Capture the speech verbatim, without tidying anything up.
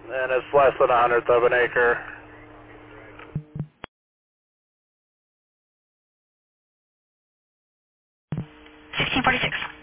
and it's less than a hundredth of an acre. sixteen forty-six.